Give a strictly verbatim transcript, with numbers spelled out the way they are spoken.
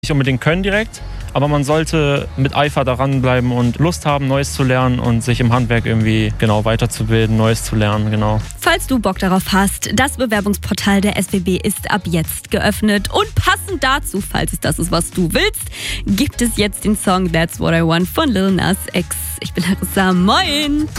Nicht unbedingt können direkt, aber man sollte mit Eifer daran bleiben und Lust haben, Neues zu lernen und sich im Handwerk irgendwie genau weiterzubilden, Neues zu lernen, genau. Falls du Bock darauf hast, das Bewerbungsportal der S W B ist ab jetzt geöffnet und passend dazu, falls es das ist, was du willst, gibt es jetzt den Song That's What I Want von Lil Nas X. Ich bin Larissa, moin!